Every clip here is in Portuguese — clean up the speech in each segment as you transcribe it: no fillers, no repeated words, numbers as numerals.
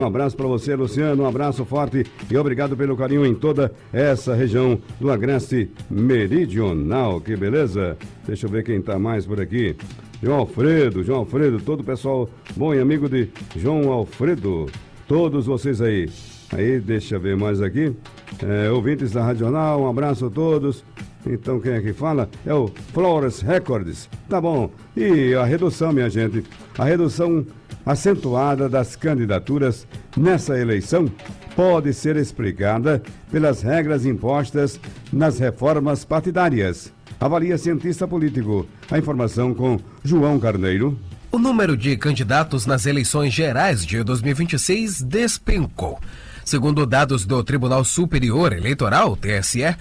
Um abraço para você, Luciano, um abraço forte e obrigado pelo carinho em toda essa região do Agreste Meridional, que beleza? Deixa eu ver quem tá mais por aqui. João Alfredo, todo o pessoal bom e amigo de João Alfredo, todos vocês aí. Aí, deixa eu ver mais aqui, ouvintes da Rádio Jornal, um abraço a todos. Então, quem é que fala? É o Flores Records, tá bom. E a redução, minha gente, a redução acentuada das candidaturas nessa eleição pode ser explicada pelas regras impostas nas reformas partidárias. Avalia cientista político. A informação com João Carneiro. O número de candidatos nas eleições gerais de 2026 despencou. Segundo dados do Tribunal Superior Eleitoral, TSE,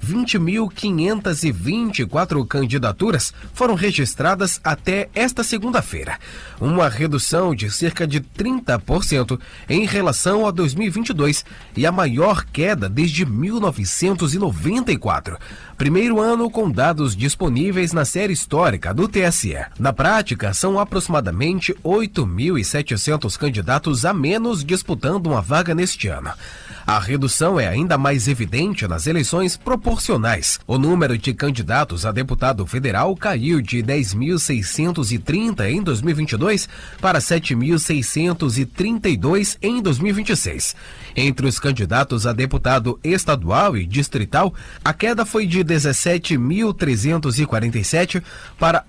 20.524 candidaturas foram registradas até esta segunda-feira, uma redução de cerca de 30% em relação a 2022 e a maior queda desde 1994, primeiro ano com dados disponíveis na série histórica do TSE. Na prática, são aproximadamente 8.700 candidatos a menos disputando uma vaga neste ano. A redução é ainda mais evidente nas eleições proporcionais. O número de candidatos a deputado federal caiu de 10.630 em 2022 para 7.632 em 2026. Entre os candidatos a deputado estadual e distrital, a queda foi de 17.347 para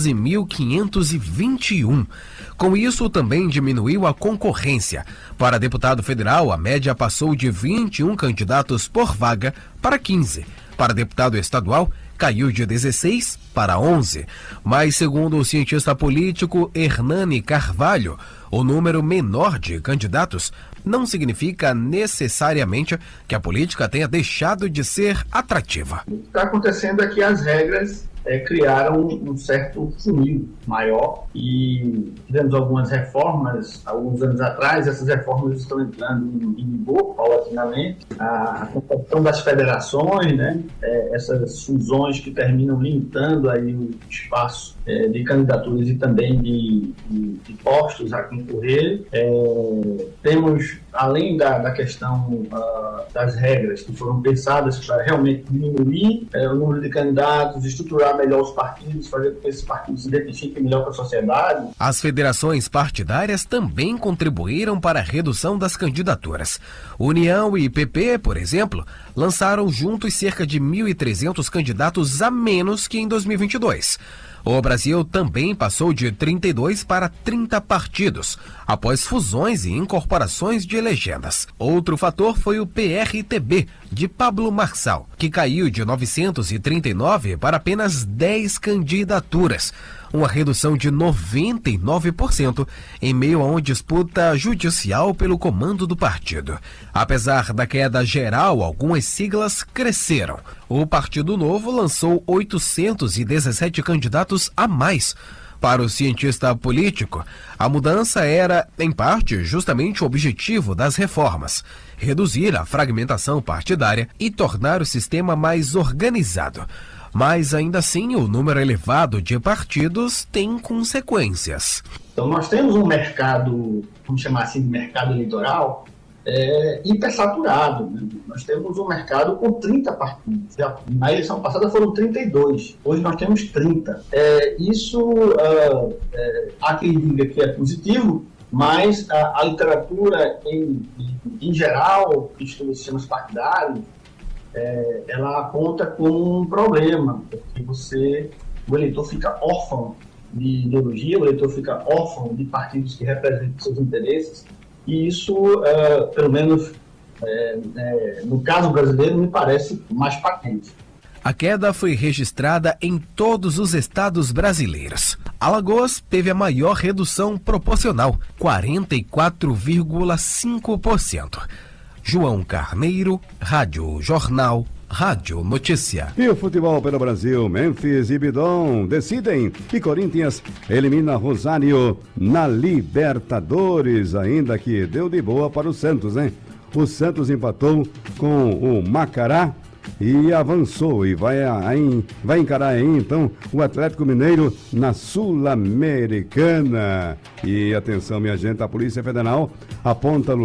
11.521. Com isso, também diminuiu a concorrência. Para deputado federal, a média passou de 21 candidatos por vaga para 15. Para deputado estadual, caiu de 16 para 11. Mas, segundo o cientista político Hernani Carvalho, o número menor de candidatos não significa necessariamente que a política tenha deixado de ser atrativa. O que está acontecendo é que as regras criaram um certo funil maior e tivemos algumas reformas alguns anos atrás. Essas reformas estão entrando em vigor paulatinamente. A concepção das federações, né, essas fusões que terminam limitando aí o espaço de candidaturas e também de postos a concorrer. Temos, além da questão das regras que foram pensadas para realmente diminuir o número de candidatos, estruturar melhor os partidos, fazer com que esses partidos se identifiquem melhor com a sociedade. As federações partidárias também contribuíram para a redução das candidaturas. União e PP, por exemplo, lançaram juntos cerca de 1.300 candidatos a menos que em 2022. O Brasil também passou de 32 para 30 partidos, após fusões e incorporações de legendas. Outro fator foi o PRTB, de Pablo Marçal, que caiu de 939 para apenas 10 candidaturas, uma redução de 99% em meio a uma disputa judicial pelo comando do partido. Apesar da queda geral, algumas siglas cresceram. O Partido Novo lançou 817 candidatos a mais. Para o cientista político, a mudança era, em parte, justamente o objetivo das reformas: reduzir a fragmentação partidária e tornar o sistema mais organizado. Mas, ainda assim, o número elevado de partidos tem consequências. Então, nós temos um mercado, vamos chamar assim de mercado eleitoral, hipersaturado, né? Nós temos um mercado com 30 partidos. Na eleição passada foram 32, hoje nós temos 30. Isso há quem diga que é positivo, mas a literatura em geral, que estuda sistemas partidários, ela aponta como um problema, porque o eleitor fica órfão de ideologia, o eleitor fica órfão de partidos que representam seus interesses, e isso, pelo menos no caso brasileiro, me parece mais patente. A queda foi registrada em todos os estados brasileiros. Alagoas teve a maior redução proporcional, 44,5%. João Carneiro, Rádio Jornal, Rádio Notícia. E o futebol pelo Brasil, Memphis e Bidon decidem e Corinthians elimina Rosário na Libertadores, ainda que deu de boa para o Santos, hein? O Santos empatou com o Macará e avançou e vai encarar aí então o Atlético Mineiro na Sul-Americana. E atenção, minha gente, a Polícia Federal aponta